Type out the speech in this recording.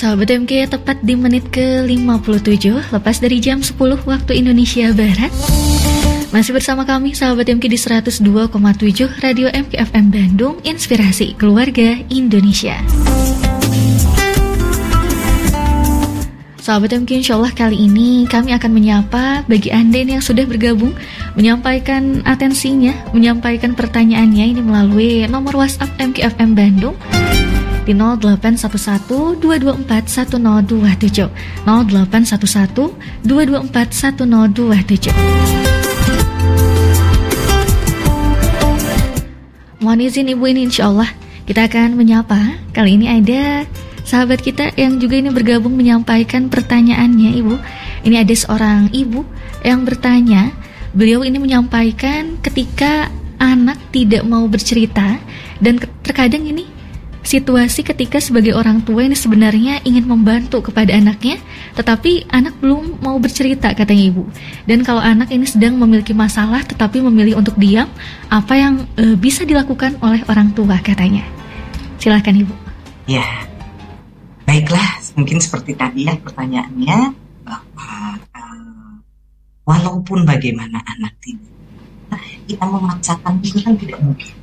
Sahabat MK, tepat di menit ke-57 lepas dari jam 10 waktu Indonesia Barat. Masih bersama kami sahabat MK di 102,7 Radio MK FM Bandung, Inspirasi Keluarga Indonesia. Sahabat MK, insya Allah kali ini kami akan menyapa bagi Anda yang sudah bergabung, menyampaikan atensinya, menyampaikan pertanyaannya ini melalui nomor WhatsApp MK FM Bandung di 0811-224-1027 0811-224-1027. Mohon izin Ibu, ini insya Allah kita akan menyapa. Kali ini ada sahabat kita yang juga ini bergabung menyampaikan pertanyaannya, Ibu. Ini ada seorang ibu yang bertanya. Beliau ini menyampaikan ketika anak tidak mau bercerita, dan terkadang ini situasi ketika sebagai orang tua ini sebenarnya ingin membantu kepada anaknya, tetapi anak belum mau bercerita, katanya Ibu. Dan kalau anak ini sedang memiliki masalah tetapi memilih untuk diam, apa yang bisa dilakukan oleh orang tua, katanya. Silakan Ibu. Ya, baiklah, mungkin seperti tadi ya pertanyaannya, bahwa walaupun bagaimana anak tidak, kita memaksakan itu kan tidak mungkin.